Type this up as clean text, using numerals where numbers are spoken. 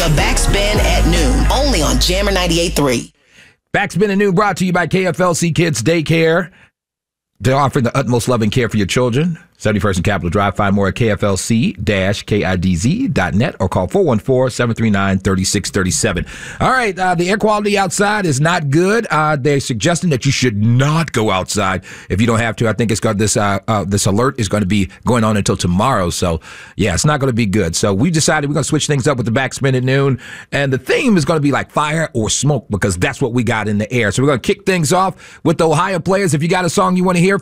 The Backspin at noon, only on Jammer 98.3. Backspin at noon brought to you by KFLC Kids Daycare. They're offering the utmost love and care for your children. 71st and Capitol Drive. Find more at KFLC-KIDZ.net or call 414-739-3637. All right, the air quality outside is not good. They're suggesting that you should not go outside if you don't have to. I think it's got this alert is going to be going on until tomorrow. So, yeah, it's not going to be good. So we decided we're going to switch things up with the Backspin at noon. And the theme is going to be like fire or smoke because that's what we got in the air. So we're going to kick things off with the Ohio players. If you got a song you want to hear,